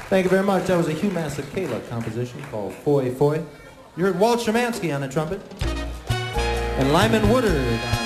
Thank you very much. That was a Hugh Masekela composition called Foy Foy. You heard Walt Szymanski on the trumpet and Lyman Woodard